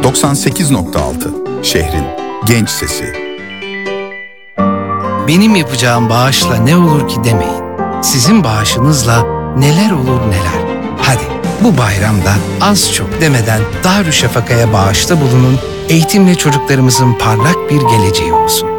98.6 şehrin genç sesi. Benim yapacağım bağışla ne olur ki demeyin. Sizin bağışınızla neler olur neler. Hadi bu bayramda az çok demeden Darüşşafaka'ya bağışta bulunun, eğitimle çocuklarımızın parlak bir geleceği olsun.